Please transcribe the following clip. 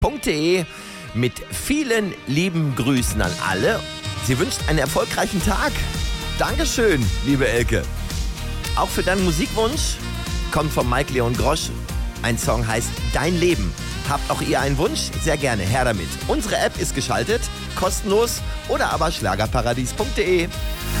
www.elke.de mit vielen lieben Grüßen an alle. Sie wünscht einen erfolgreichen Tag. Dankeschön, liebe Elke. Auch für deinen Musikwunsch kommt von Mike Leon Grosch. Ein Song heißt Dein Leben. Habt auch ihr einen Wunsch? Sehr gerne, her damit. Unsere App ist geschaltet, kostenlos oder aber schlagerparadies.de.